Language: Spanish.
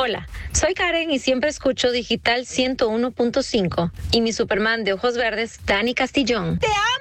Hola, soy Karen y siempre escucho Digital 101.5 y mi Superman de ojos verdes, Dani Castillón. ¡Te amo!